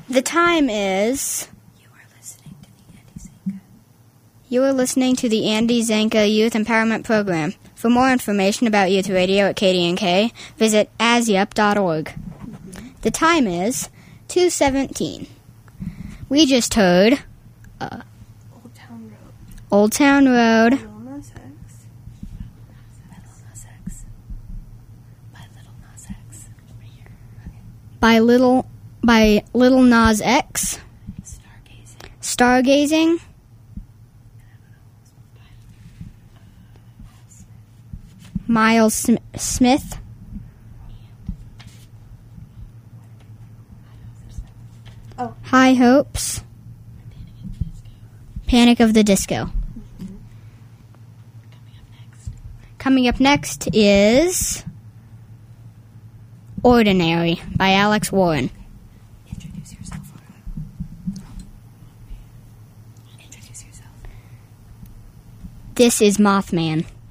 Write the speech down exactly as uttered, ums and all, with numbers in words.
The time is... You are listening to the Andy Zanka. You are listening to the Andy Zanka Youth Empowerment Program. For more information about youth radio at K D N K, visit as yup dot org. Mm-hmm. The time is two seventeen. We just heard... Uh, Old Town Road. Old Town Road. By Lil Nas X. By Lil Nas X. By Little Nas X. Right here. Okay. By Little... By Little Nas X. Stargazing. Stargazing. Miles Sm- Smith. Oh. High Hopes. Panic of the Disco. Mm-hmm. Coming up next. Coming up next is Ordinary by Alex Warren. Introduce yourself. Introduce yourself. This is Mothman.